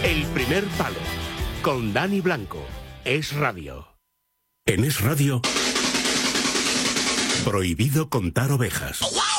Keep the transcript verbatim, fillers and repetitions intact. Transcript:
El primer palo, con Dani Blanco. Es Radio. En Es Radio, prohibido contar ovejas.